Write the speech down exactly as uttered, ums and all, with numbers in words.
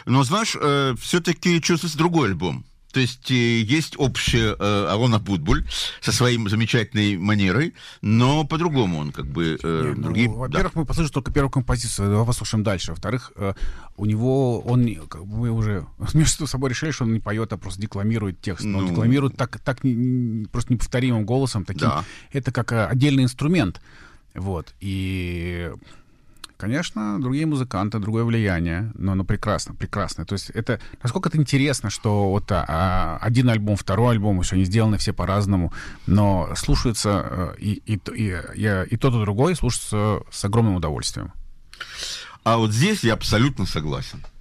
Но, знаешь, э, все-таки чувствуется другой альбом. То есть э, есть общее э, Алона Путбуль со своей замечательной манерой, но по-другому он как бы... Э, Не, другие, ну, во-первых, да. мы послушаем только первую композицию, давай послушаем дальше. Во-вторых, э, у него, он, как бы мы уже между собой решили, что он не поет, а просто декламирует текст. Но Ну... он декламирует так, так не, не, просто неповторимым голосом, таким, да. Это как э, отдельный инструмент. Вот. И... Конечно, другие музыканты, другое влияние, но оно прекрасно, прекрасно. То есть это насколько это интересно, что вот а, один альбом, второй альбом, еще они сделаны все по-разному, но слушаются и, и, и, и, и тот, и другой слушаются с огромным удовольствием. А вот здесь я абсолютно согласен.